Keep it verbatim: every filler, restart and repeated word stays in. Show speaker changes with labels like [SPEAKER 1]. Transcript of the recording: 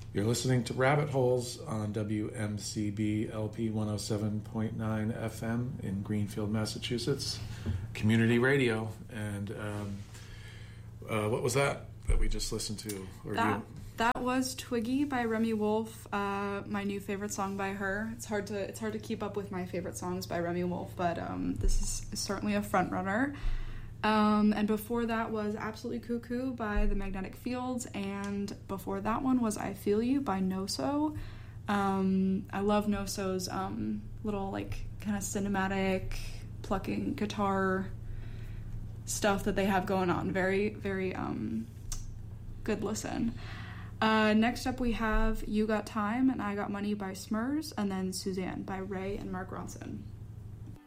[SPEAKER 1] You're listening to Rabbit Holes on W M C B L P one oh seven point nine F M in Greenfield, Massachusetts, community radio. And um, uh, what was that that we just listened to? Or
[SPEAKER 2] that,
[SPEAKER 1] you?
[SPEAKER 2] that was Twiggy by Remy Wolf, uh, my new favorite song by her. It's hard to it's hard to keep up with my favorite songs by Remy Wolf, but um, this is certainly a front runner. Um, and before that was Absolutely Cuckoo by The Magnetic Fields, and before that one was I Feel You by Noso. Um, I love Noso's um, little, like, kind of cinematic plucking guitar stuff that they have going on. Very, very um, good listen. Uh, next up we have You Got Time and I Got Money by Smurs, and then Suzanne by Ray and Mark Ronson.